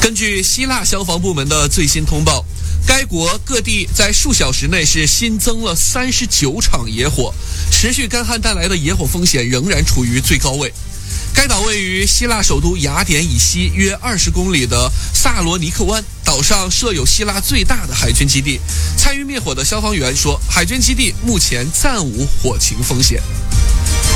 根据希腊消防部门的最新通报，该国各地在数小时内是新增了39场野火，持续干旱带来的野火风险仍然处于最高位。该岛位于希腊首都雅典以西约20公里的萨罗尼克湾，岛上设有希腊最大的海军基地。参与灭火的消防员说，海军基地目前暂无火情风险。